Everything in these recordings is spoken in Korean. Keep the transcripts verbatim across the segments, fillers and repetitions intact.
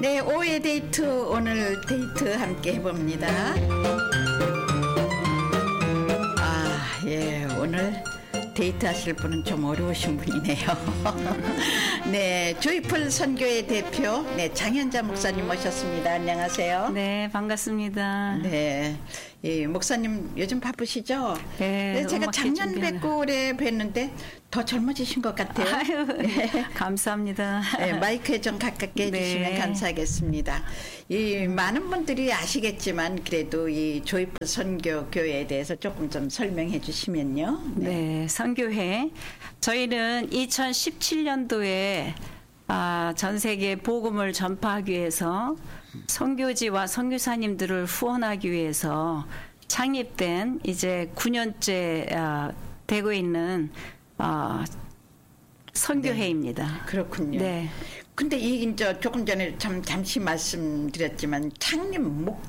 네, 오후의 데이트, 오늘 데이트 함께 해봅니다. 아, 예, 오늘 데이트 하실 분은 좀 어려우신 분이네요. 네, 조이풀 선교회 대표, 네, 장현자 목사님 모셨습니다. 안녕하세요. 네, 반갑습니다. 네, 예, 목사님 요즘 바쁘시죠? 네, 네, 제가 작년 준비하느라. 뵙고 올해 뵀는데 더 젊어지신 것 같아요. 아유, 네. 감사합니다. 네, 마이크에 좀 가깝게 해주시면 네. 감사하겠습니다. 이 많은 분들이 아시겠지만 그래도 이 조이풀 선교 교회에 대해서 조금 좀 설명해 주시면요. 네, 선교회. 저희는 이천십칠 년도에 아, 전 세계 복음을 전파하기 위해서 선교지와 선교사님들을 후원하기 위해서 창립된 이제 구 년째 아, 되고 있는 아, 선교회입니다. 네, 그렇군요. 네. 근데 이 이제 조금 전에 참 잠시 말씀드렸지만 창립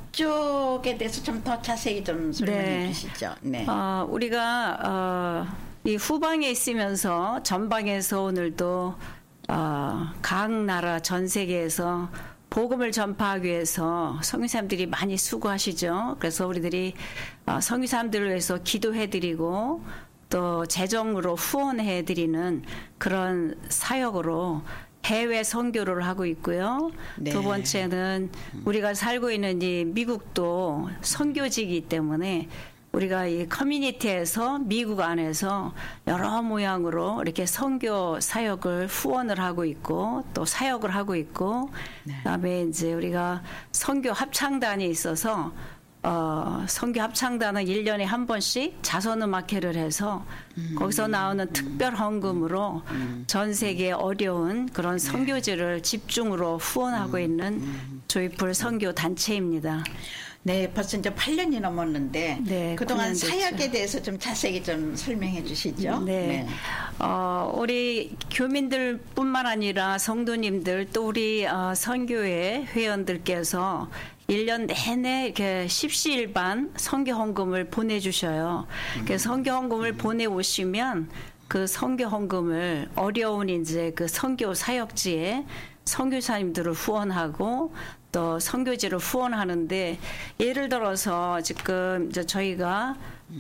목적에 대해서 좀 더 자세히 좀 설명해 네. 주시죠. 네. 어, 우리가 어, 이 후방에 있으면서 전방에서 오늘도 어, 각 나라 전 세계에서 복음을 전파하기 위해서 선교사님들이 많이 수고하시죠. 그래서 우리들이 어, 선교사님들을 위해서 기도해드리고 또 재정으로 후원해드리는 그런 사역으로 해외 선교를 하고 있고요. 네. 두 번째는 우리가 살고 있는 이 미국도 선교지이기 때문에 우리가 이 커뮤니티에서 미국 안에서 여러 모양으로 이렇게 선교 사역을 후원을 하고 있고 또 사역을 하고 있고 네. 그다음에 이제 우리가 선교 합창단이 있어서 어, 선교 합창단은 일 년에 한 번씩 자선음악회를 해서 음. 거기서 나오는 특별 헌금으로 음. 전 세계 어려운 그런 선교지를 집중으로 후원하고 음. 있는 조이풀 선교 단체입니다. 네, 벌써 이제 팔 년이 넘었는데 네, 그동안 구 년 됐죠. 사역에 대해서 좀 자세히 좀 설명해 주시죠. 네. 네. 어, 우리 교민들뿐만 아니라 성도님들 또 우리 어, 선교회 회원들께서 일 년 내내 이렇게 십시일반 선교 헌금을 보내주셔요. 그래서 선교 헌금을 보내오시면 그 선교 헌금을 어려운 이제 그 선교 사역지에 선교사님들을 후원하고 또 선교지를 후원하는데 예를 들어서 지금 이제 저희가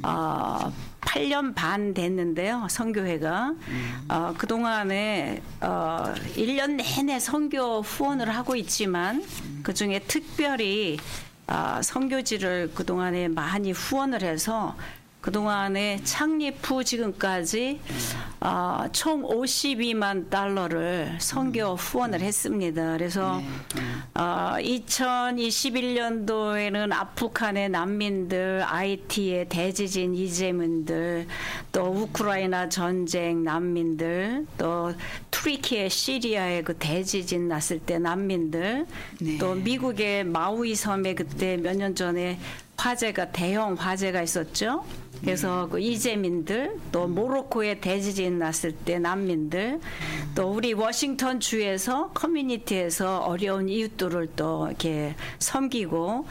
어, 팔 년 반 됐는데요. 선교회가 음. 어, 그동안에 어, 일 년 내내 선교 후원을 하고 있지만 음. 그중에 특별히 어, 선교지를 그동안에 많이 후원을 해서 그동안에 창립 후 지금까지 어, 총 오십이만 달러를 선교 후원을 했습니다. 그래서 어, 이천이십일 년도에는 아프간의 난민들, 아이티의 대지진 이재민들, 또 우크라이나 전쟁 난민들, 또 투르키의 시리아의 그 대지진 났을 때 난민들, 네. 또 미국의 마우이 섬에 그때 몇 년 전에 화재가 대형 화재가 있었죠. 그래서 그 이재민들, 또 모로코의 대지진 났을 때 난민들, 또 우리 워싱턴 주에서 커뮤니티에서 어려운 이웃들을 또 이렇게 섬기고,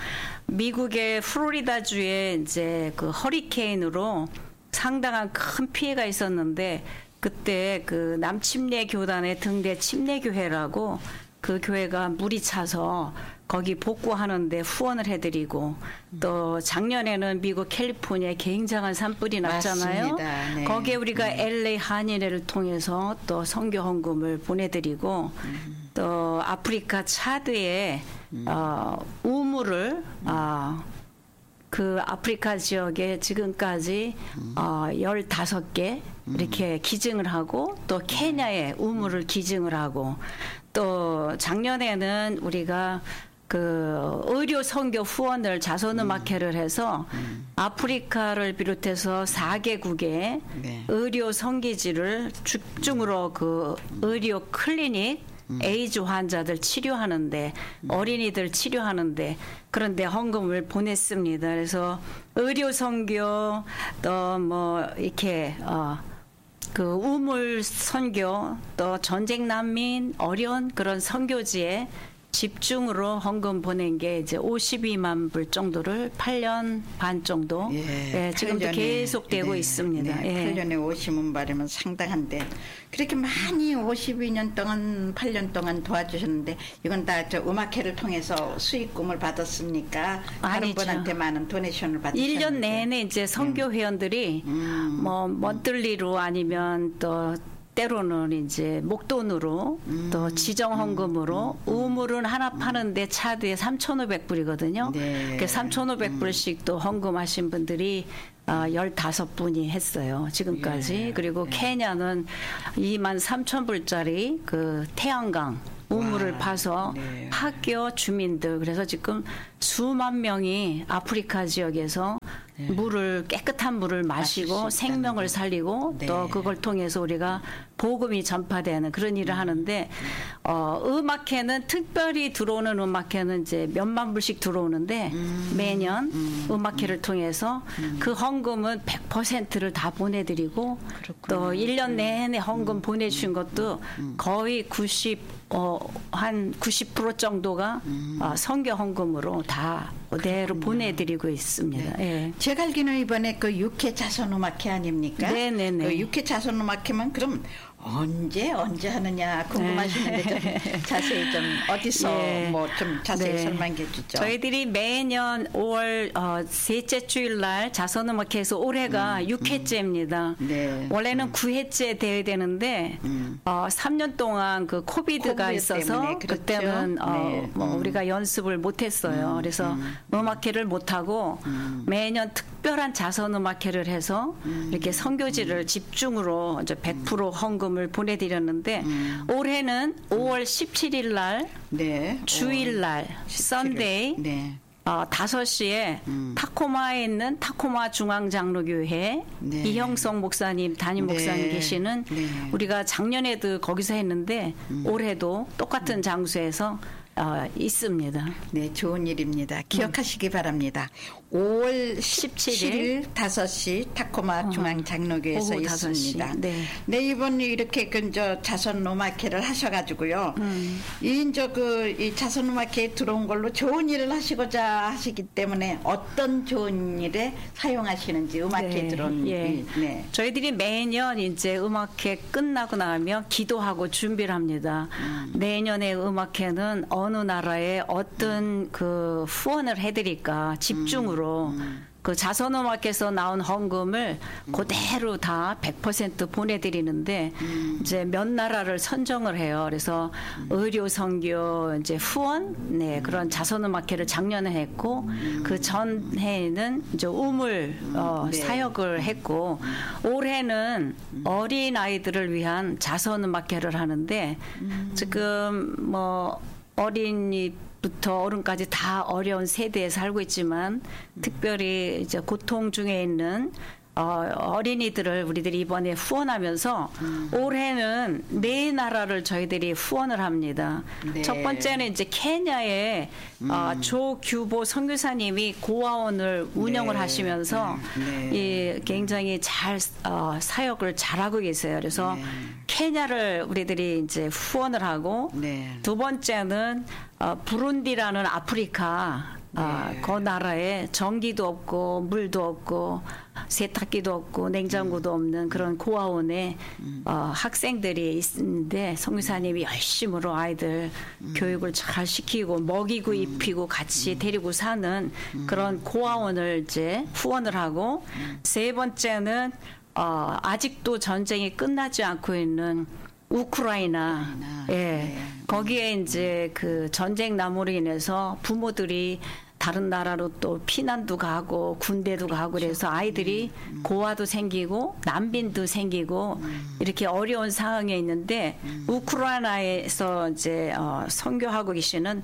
미국의 플로리다 주에 이제 그 허리케인으로 상당한 큰 피해가 있었는데, 그때 그 남침례 교단의 등대 침례교회라고 그 교회가 물이 차서 거기 복구하는데 후원을 해드리고 또 작년에는 미국 캘리포니아에 굉장한 산불이 났잖아요. 맞습니다. 네. 거기에 우리가 음. 엘에이 한인회를 통해서 또 선교 헌금을 보내드리고 음. 또 아프리카 차드에 음. 어, 우물을 음. 어, 그 아프리카 지역에 지금까지 음. 어, 열다섯 개 이렇게 기증을 하고 또 케냐에 우물을 기증을 하고 또 작년에는 우리가 그 의료 선교 후원을 자선음악회를 해서 음. 아프리카를 비롯해서 사 개국의 네. 의료 선기지를 집중으로 그 의료 클리닉 음. 에이즈 환자들 치료하는데 음. 어린이들 치료하는데 그런데 헌금을 보냈습니다. 그래서 의료 선교 또 뭐 이렇게 어 그 우물 선교 또 전쟁 난민 어려운 그런 선교지에 집중으로 헌금 보낸 게 이제 오십이만 불 정도를 팔 년 반 정도 예, 예, 지금도 팔 년에, 계속되고 네, 있습니다. 네, 예. 팔 년에 오십만 발이면 상당한데 그렇게 많이 오십이 년 동안 팔 년 동안 도와주셨는데 이건 다 저 음악회를 통해서 수익금을 받았습니까? 다른 아니죠. 분한테 많은 도네이션을 받으셨는데 일 년 내내 이제 선교 회원들이 음. 뭐 먼들리로 아니면 또 때로는 이제 목돈으로 음. 또 지정 헌금으로 우물은 하나 파는데 차드에 삼천오백 불이거든요. 네. 그 삼천오백 불씩 또 헌금하신 분들이 어, 열다섯 분이 했어요. 지금까지. 예. 그리고 케냐는 이만 삼천 불짜리 그 태양강 우물을 와, 파서 네. 학교 주민들 그래서 지금 수만 명이 아프리카 지역에서 물을 깨끗한 물을 마시고 마실 수 있다는 생명을 거. 살리고 네. 또 그걸 통해서 우리가 복음이 전파되는 그런 일을 하는데 어, 음악회는 특별히 들어오는 음악회는 이제 몇만 불씩 들어오는데 음. 매년 음. 악회를 통해서 그 헌금은 백 퍼센트를 다 보내드리고 또 일 년 내내 헌금 보내주신 것도 거의 구십 어, 한 구십 퍼센트 정도가 어, 선교 헌금으로 다 그대로 보내드리고 있습니다. 예. 제가 알기는 이번에 그 육회 자선음악회 아닙니까? 네네네. 그 육회 자선음악회만 그럼 언제 언제 하느냐 궁금하시는데 좀 자세히 좀 어디서 예. 뭐 좀 자세히 네. 설명해 주죠. 저희들이 매년 오월 어, 셋째 주일날 자선음악회에서 올해가 육 회째입니다. 네. 원래는 구 회째 돼야 되는데 어, 삼 년 동안 그 코비드가 코비드 있어서 때문에 그렇죠. 그때는 어, 네. 뭐 음. 우리가 연습을 못했어요. 그래서 음악회를 못하고 매년 특별한 자선음악회를 해서 이렇게 선교지를 집중으로 이제 백 퍼센트 헌금을 보내드렸는데 올해는 오월 십칠일 날 네. 주일날 썬데이 네. 어, 다섯 시에 타코마에 있는 타코마 중앙장로교회 네. 이형성 목사님 담임 네. 목사님 계시는 네. 우리가 작년에도 거기서 했는데 올해도 똑같은 장소에서 어, 있습니다. 네, 좋은 일입니다. 기억하시기 바랍니다. 오월 십칠일 다섯 시 타코마 중앙장로교회에서 오후 다섯 시. 있습니다. 네. 네, 이번 이렇게 그저 자선 음악회를 하셔가지고요. 음. 이 이제 그이 자선 음악회에 들어온 걸로 좋은 일을 하시고자 하시기 때문에 어떤 좋은 일에 사용하시는지 음악회에 네, 들어온 예. 이- 네. 저희들이 매년 이제 음악회 끝나고 나면 기도하고 준비를 합니다. 음. 내년에 음악회는 어느 나라에 어떤 그 후원을 해드릴까 집중으로 음. 그 자선음악회에서 나온 헌금을 그대로 다 백 퍼센트 보내드리는데 음. 이제 몇 나라를 선정을 해요. 그래서 의료 선교 이제 후원 네 그런 자선음악회를 작년에 했고 그 전해에는 이제 우물 어, 네. 사역을 했고 올해는 어린 아이들을 위한 자선음악회를 하는데 지금 뭐 어린이 부터 어른까지 다 어려운 세대에 살고 있지만 특별히 이제 고통 중에 있는 어, 어린이들을 우리들이 이번에 후원하면서 올해는 네 나라를 저희들이 후원을 합니다. 네. 첫 번째는 이제 케냐에 어, 조규보 선교사님이 고아원을 운영을 네. 하시면서 네. 이 굉장히 잘 어, 사역을 잘하고 계세요. 그래서 네. 케냐를 우리들이 이제 후원을 하고 네. 두 번째는 어, 부룬디라는 아프리카 아, 네. 그 나라에 전기도 없고 물도 없고 세탁기도 없고 냉장고도 없는 그런 고아원에 어, 학생들이 있는데 성교사님이 열심으로 아이들 교육을 잘 시키고 먹이고 입히고 같이 데리고 사는 그런 고아원을 이제 후원을 하고 세 번째는 어, 아직도 전쟁이 끝나지 않고 있는 우크라이나, 우크라이나, 예, 네. 거기에 이제 그 전쟁 나무로 인해서 부모들이 다른 나라로 또 피난도 가고 군대도 가고 그래서 아이들이 고아도 생기고 난빈도 생기고 이렇게 어려운 상황에 있는데 우크라이나에서 이제 어, 선교하고 계시는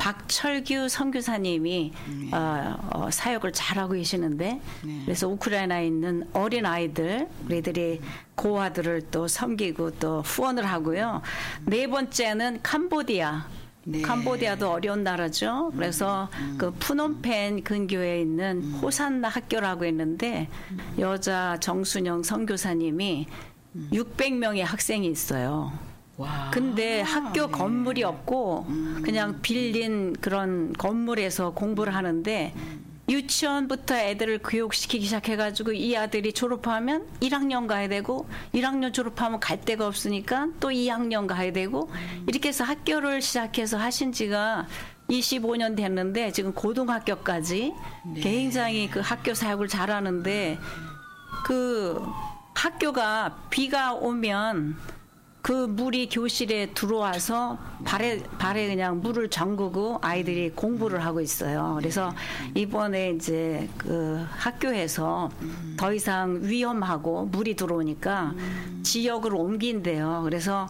박철규 선교사님이 어, 어, 사역을 잘하고 계시는데 그래서 우크라이나에 있는 어린 아이들 우리들이 고아들을 또 섬기고 또 후원을 하고요. 네 번째는 캄보디아. 네. 캄보디아도 어려운 나라죠. 그래서 그 푸놈펜 근교에 있는 호산나 학교라고 있는데 여자 정순영 선교사님이 육백 명의 학생이 있어요. 와. 근데 학교 네. 건물이 없고 음. 그냥 빌린 그런 건물에서 공부를 하는데 유치원부터 애들을 교육시키기 시작해가지고 이 아들이 졸업하면 일 학년 가야 되고 일 학년 졸업하면 갈 데가 없으니까 또 이 학년 가야 되고 이렇게 해서 학교를 시작해서 하신 지가 이십오 년 됐는데 지금 고등학교까지 네. 굉장히 그 학교 사역을 잘하는데 그 학교가 비가 오면 그 물이 교실에 들어와서 발에 발에 그냥 물을 잠그고 아이들이 공부를 하고 있어요. 그래서 이번에 이제 그 학교에서 더 이상 위험하고 물이 들어오니까 지역을 옮긴대요. 그래서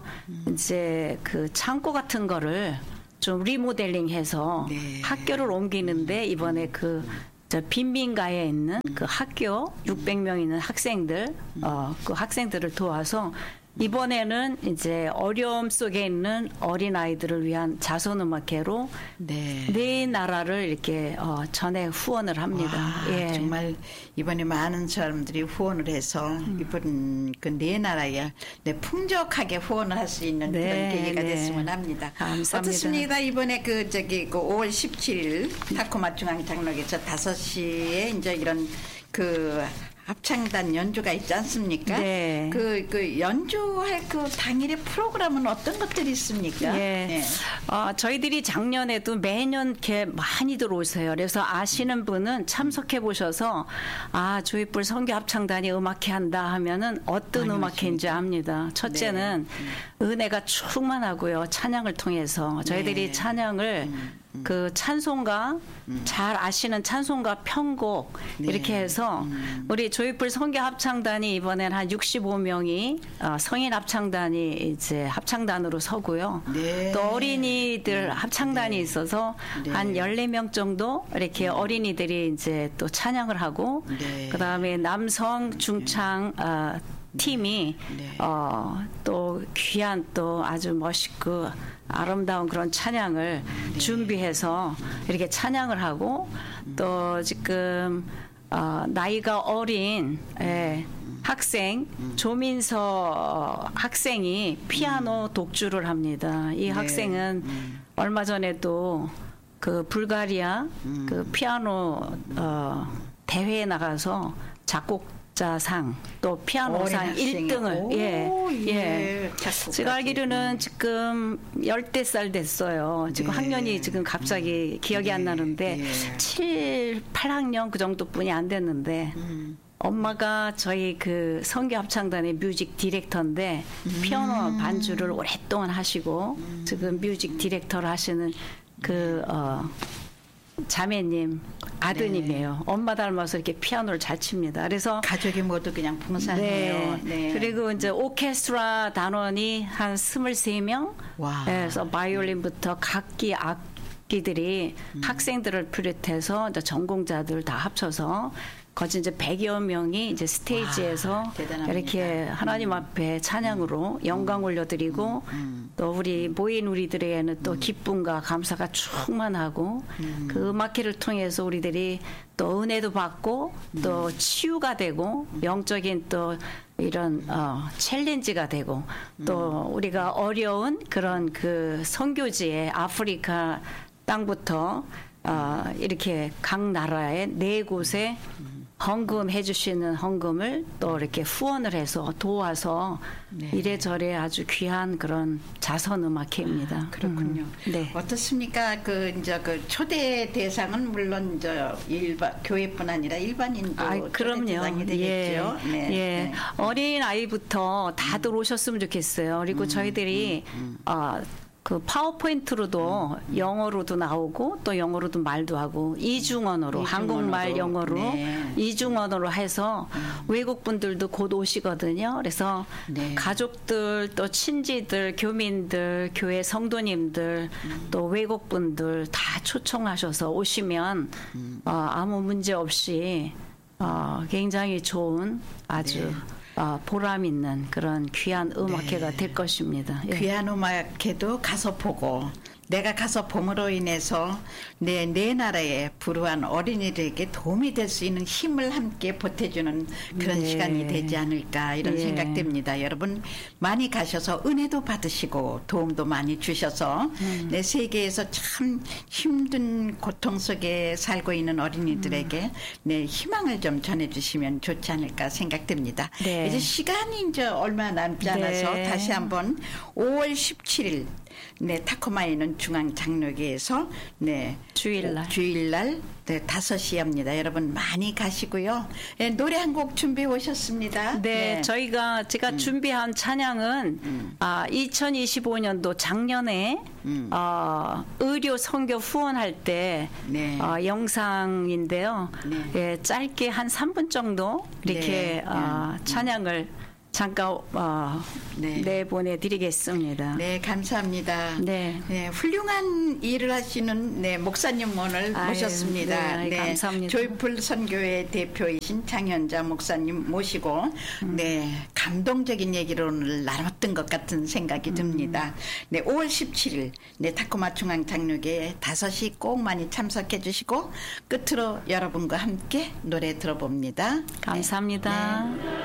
이제 그 창고 같은 거를 좀 리모델링해서 네. 학교를 옮기는데 이번에 그 저 빈민가에 있는 그 학교 육백 명 있는 학생들 어 그 학생들을 도와서 이번에는 이제 어려움 속에 있는 어린 아이들을 위한 자선음악회로 네. 네 나라를 이렇게 어, 전에 후원을 합니다. 와, 예. 정말 이번에 많은 사람들이 후원을 해서 음. 이번 그 네 나라에 네, 풍족하게 후원을 할 수 있는 네, 그런 계기가 네. 됐으면 합니다. 감사합니다. 어떻습니까? 이번에 그 저기 그 오월 십칠일 타코마 중앙장로에서 다섯 시에 이제 이런 그 합창단 연주가 있지 않습니까? 네. 그, 그 연주할 그 당일의 프로그램은 어떤 것들이 있습니까? 예. 네. 어, 저희들이 작년에도 매년 이렇게 많이 들어오세요. 그래서 아시는 분은 참석해 보셔서 아 조이풀 선교 합창단이 음악회 한다 하면은 어떤 많이 음악회인지 압니다. 첫째는 은혜가 충만하고요. 찬양을 통해서 저희들이 네. 찬양을 그 찬송가 잘 아시는 찬송가 편곡 네. 이렇게 해서 우리 조이풀 선교 합창단이 이번엔 한 육십오 명이 어, 성인 합창단이 이제 합창단으로 서고요. 네. 또 어린이들 합창단이 네. 있어서 네. 한 열네 명 정도 이렇게 어린이들이 이제 또 찬양을 하고 네. 그다음에 남성 중창 어, 팀이 네. 어, 또 귀한 또 아주 멋있고 아름다운 그런 찬양을 네. 준비해서 이렇게 찬양을 하고 또 지금 어, 나이가 어린 예, 학생 조민서 학생이 피아노 독주를 합니다. 이 네. 학생은 얼마 전에도 그 불가리아 그 피아노 어, 대회에 나가서 작곡자상 또 피아노상 어린 일 등을 학생이. 예, 오, 예. 예. 작곡가지. 제가 알기로는 지금 열대 살 됐어요. 지금 네. 학년이 지금 갑자기 기억이 안 네. 나는데 네. 칠, 팔 학년 그 정도뿐이 안 됐는데 음. 엄마가 저희 그 성교 합창단의 뮤직 디렉터인데 음. 피아노 반주를 오랫동안 하시고 지금 뮤직 디렉터를 하시는 그 어, 자매님 아드님이에요. 네. 엄마 닮아서 이렇게 피아노를 잘 칩니다. 그래서 가족이 모두 그냥 봉사해요. 네. 그리고 이제 오케스트라 단원이 한 스물세 명. 와. 그래서 바이올린부터 각기 악기들이 음. 학생들을 비롯해서 이제 전공자들 다 합쳐서 거기 이제 백여 명이 이제 스테이지에서 와, 대단합니다. 이렇게 하나님 앞에 찬양으로 영광 올려드리고 음. 또 우리 모인 우리들에게는 또 기쁨과 감사가 충만하고 그 음악회를 통해서 우리들이 또 은혜도 받고 또 치유가 되고 영적인 또 이런 어, 챌린지가 되고 또 우리가 어려운 그런 그 선교지에 아프리카 땅부터 어, 이렇게 각 나라의 네 곳에 헌금해 주시는 헌금을 또 이렇게 후원을 해서 도와서 네. 이래저래 아주 귀한 그런 자선 음악회입니다. 아, 그렇군요. 음, 네. 어떻습니까? 그 이제 그 초대 대상은 물론 저 일반 교회뿐 아니라 일반인도 아, 초대 그럼요. 대상이 되겠죠. 예, 네. 예. 네. 어린 아이부터 다들 오셨으면 좋겠어요. 그리고 음, 저희들이 어, 그 파워포인트로도 음, 영어로도 나오고 또 영어로도 말도 하고 이중언어로 이중언어로. 한국말 영어로 네. 이중언어로 해서 외국 분들도 곧 오시거든요. 그래서 네. 가족들 또 친지들 교민들 교회 성도님들 음. 또 외국 분들 다 초청하셔서 오시면 음. 어, 아무 문제 없이 어, 굉장히 좋은 아주 네. 어, 보람 있는 그런 귀한 음악회가 네. 될 것입니다. 예. 귀한 음악회도 가서 보고 내가 가서 봄으로 인해서 내, 내 나라에 불우한 어린이들에게 도움이 될 수 있는 힘을 함께 보태주는 그런 네. 시간이 되지 않을까 이런 예. 생각됩니다. 여러분 많이 가셔서 은혜도 받으시고 도움도 많이 주셔서 음. 내 세계에서 참 힘든 고통 속에 살고 있는 어린이들에게 음. 네, 희망을 좀 전해주시면 좋지 않을까 생각됩니다. 네. 이제 시간이 이제 얼마 남지 않아서 네. 다시 한번 오월 십칠일 네, 타코마에 있는 중앙장로교에서 네, 주일날. 주일날 네, 다섯 시합니다. 여러분 많이 가시고요. 네, 노래 한 곡 준비해 오셨습니다. 네, 저희가 제가 음. 준비한 찬양은 아, 이천이십오 년도 작년에 음. 어, 의료 선교 후원할 때 네. 어, 영상인데요. 네. 예, 짧게 한 삼 분 정도 이렇게 네. 어, 찬양을 잠깐 어, 네. 내보내드리겠습니다. 네, 감사합니다. 네. 네, 훌륭한 일을 하시는 네, 목사님 오늘 아유, 모셨습니다. 네, 감사합니다. 조이풀 선교회 대표이신 장현자 목사님 모시고 음. 네, 감동적인 얘기를 오늘 나눴던 것 같은 생각이 듭니다. 네, 오월 십칠일 네, 타코마 중앙장로교회 다섯 시 꼭 많이 참석해 주시고 끝으로 여러분과 함께 노래 들어봅니다. 감사합니다. 네.